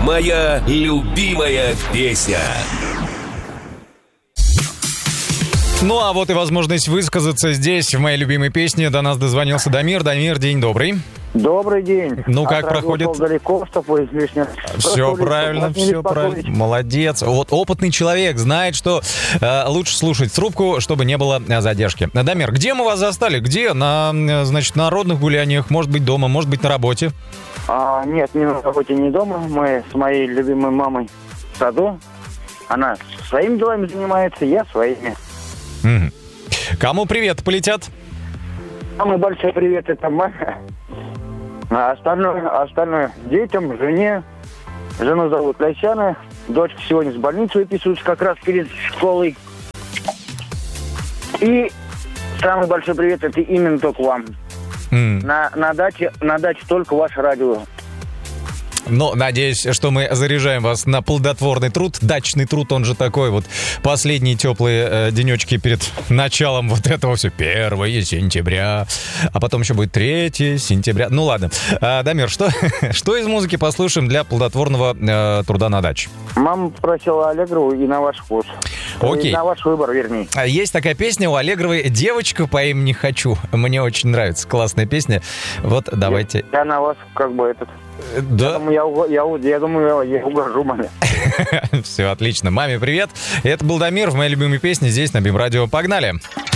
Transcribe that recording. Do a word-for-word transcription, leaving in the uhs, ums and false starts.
Моя любимая песня. Ну, а вот и возможность высказаться здесь, в моей любимой песне. До нас дозвонился Дамир. Дамир, день добрый. Добрый день. Ну, как проходит? Далеко, чтобы излишне... Все правильно, все правильно. Молодец. Вот опытный человек знает, что э, лучше слушать трубку, чтобы не было э, задержки. Дамир, где мы вас застали? Где? На, э, значит, народных гуляниях? Может быть, дома, может быть, на работе? А, нет, не на работе, не дома. Мы с моей любимой мамой в саду. Она своими делами занимается, я своими. Угу. Кому привет полетят? Самый большой привет это маме. А остальное, остальное детям, жене. Жену зовут Лайсяна. Дочка сегодня с больницы выписывается как раз перед школой. И самый большой привет это именно только вам. Mm. На, на, даче, на даче только ваше радио. Ну, надеюсь, что мы заряжаем вас на плодотворный труд. Дачный труд, он же такой вот. Последние теплые э, денечки перед началом вот этого все. первое сентября. А потом еще будет третье сентября. Ну, ладно. А, Дамир, что, что из музыки послушаем для плодотворного э, труда на даче? Мама попросила Аллегрову и на ваш вкус. Окей. И на ваш выбор, вернее. Есть такая песня у Аллегровой «Девочка по имени Хочу». Мне очень нравится. Классная песня. Вот, давайте. Я, я на вас как бы этот... Да. Я думаю, я, я, я, думаю, я угожу маме. Все, отлично. Маме привет. Это был Дамир в моей любимой песне здесь на БИМ Радио. Погнали!